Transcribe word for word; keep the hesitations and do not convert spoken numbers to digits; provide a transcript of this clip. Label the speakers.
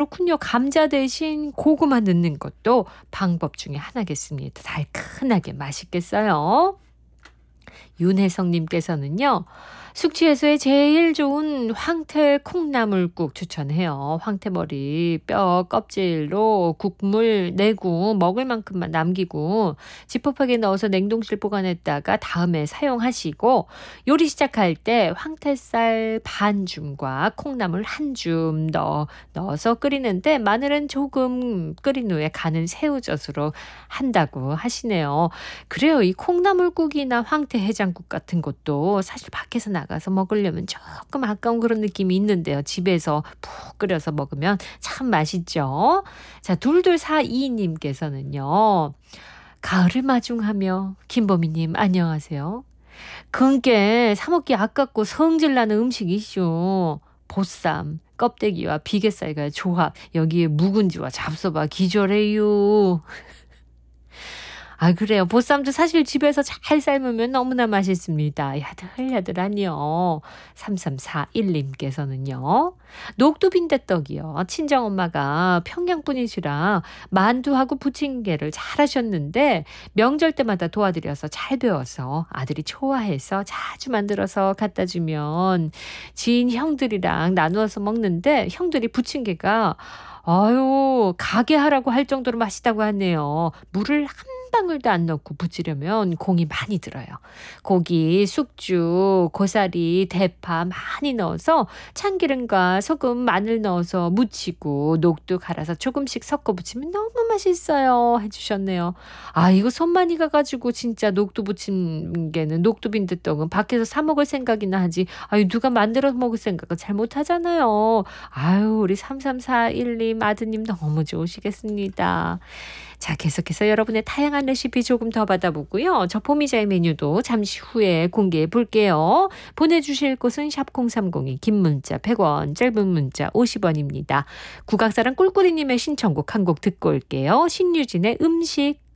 Speaker 1: 그렇군요. 감자 대신 고구마 넣는 것도 방법 중에 하나겠습니다. 달큰하게 맛있겠어요. 윤혜성님께서는요. 숙취해소에 제일 좋은 황태 콩나물국 추천해요. 황태머리 뼈 껍질로 국물 내고 먹을 만큼만 남기고 지퍼백에 넣어서 냉동실 보관했다가 다음에 사용하시고 요리 시작할 때 황태살 반 줌과 콩나물 한 줌 넣어, 넣어서 끓이는데 마늘은 조금 끓인 후에 간은 새우젓으로 한다고 하시네요. 그래요. 이 콩나물국이나 황태 해장국 같은 것도 사실 밖에서 나가서 먹으려면 조금 아까운 그런 느낌이 있는데요. 집에서 푹 끓여서 먹으면 참 맛있죠. 자, 둘둘사이님께서는요. 가을을 마중하며 김보미님 안녕하세요. 그게 사 먹기 아깝고 성질나는 음식이죠. 보쌈, 껍데기와 비계살과 조합, 여기에 묵은지와 잡숴봐 기절해요. 아, 그래요. 보쌈도 사실 집에서 잘 삶으면 너무나 맛있습니다. 야들야들하니요. 삼삼사일님께서는요. 녹두빈대떡이요. 친정엄마가 평양분이시라 만두하고 부침개를 잘 하셨는데 명절 때마다 도와드려서 잘 배워서 아들이 좋아해서 자주 만들어서 갖다 주면 지인 형들이랑 나누어서 먹는데 형들이 부침개가 아유 가게 하라고 할 정도로 맛있다고 하네요. 물을 한 방울도 안 넣고 부치려면 공이 많이 들어요. 고기, 숙주, 고사리, 대파 많이 넣어서 참기름과 소금, 마늘 넣어서 무치고 녹두 갈아서 조금씩 섞어 부치면 너무 맛있어요 해주셨네요. 아, 이거 손 많이 가가지고 진짜 녹두 부침개는 녹두빈대떡은 밖에서 사 먹을 생각이나 하지 아유 누가 만들어 먹을 생각은 잘 못하잖아요. 아유 우리 삼삼사일님 아드님 너무 좋으시겠습니다. 자, 계속해서 여러분의 다양한 레시피 조금 더 받아보고요. 저 포미자의 메뉴도 잠시 후에 공개해 볼게요. 보내주실 곳은 샵 공삼공이, 긴 문자 백 원, 짧은 문자 오십 원입니다. 국악사랑 꿀꿀이님의 신청곡 한 곡 듣고 올게요. 신유진의 음식.